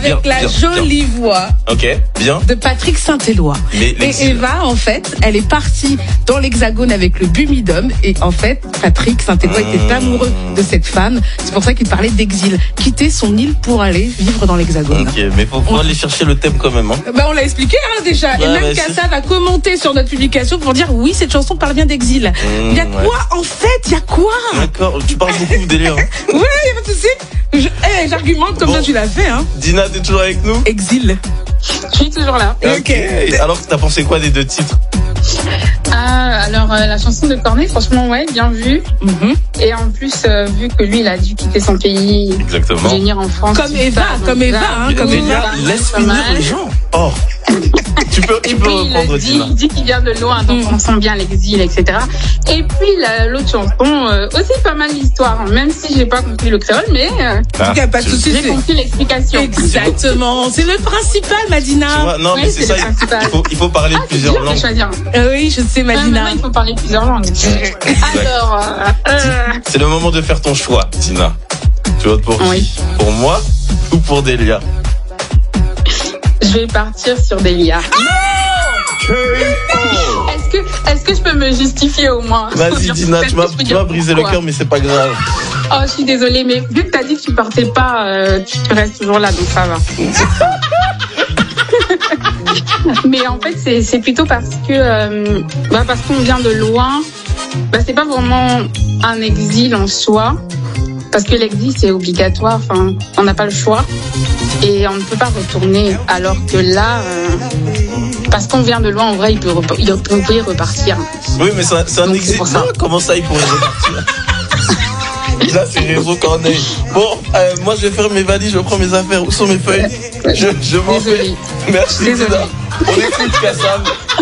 avec la jolie voix de Patrick Saint-Éloi. Et Eva, en fait, elle est partie dans l'Hexagone avec le Bumidum. Et en fait, Patrick Saint-Éloi était amoureux de cette femme. C'est pour ça qu'il parlait d'exil. Quitter son île pour aller vivre dans l'Hexagone. Ok, mais faut aller chercher le thème quand même. Hein. On l'a expliqué déjà. Et même Kassab a commenté sur notre publication pour dire oui, cette chanson parle bien d'exil. Il y a quoi en fait? Il y a quoi? D'accord, tu parles beaucoup délire. Hein. Ouais, il y a pas de souci. J'argumente comme ça, tu l'as fait. Hein. Dina, t'es toujours avec nous? Exil. Je suis toujours là. Ok. Alors, t'as pensé quoi des deux titres? Alors la chanson de Corneille, franchement, ouais, bien vue. Et en plus, vu que lui, il a dû quitter son pays, venir en France. Comme Eva, laisse finir les gens. Oh. Tu peux reprendre, Dina. Il dit qu'il vient de loin, donc on sent bien l'exil, etc. Et puis l'autre chanson, aussi pas mal l'histoire, même si j'ai pas compris le créole, mais pas de souci, j'ai compris l'explication. Exactement, c'est le principal, Madina. Tu vois, non, mais c'est ça. Il faut parler plusieurs langues. Oui, je sais, Madina. Il faut parler plusieurs langues. Alors, c'est le moment de faire ton choix, Dina. Tu votes pour qui? Pour moi ou pour Delia? Je vais partir sur Delia. Est-ce que je peux me justifier au moins? Vas-y, Dina, tu m'as brisé le cœur, mais c'est pas grave. Oh, je suis désolée, mais vu que t'as dit que tu partais pas, tu restes toujours là, donc ça va. Mais en fait, c'est plutôt parce qu'on vient de loin. C'est pas vraiment un exil en soi. Parce que l'exil, c'est obligatoire. Enfin, on n'a pas le choix. Et on ne peut pas retourner. Alors que là, parce qu'on vient de loin, en vrai, il peut repartir. Oui, mais c'est un exil. Non, comment ça, il pourrait repartir? Là, c'est réseau Corneille. Bon, moi, je vais faire mes valises, je prends mes affaires. Où sont mes feuilles? Je m'en vais. Merci, Dina. On écoute Kassab.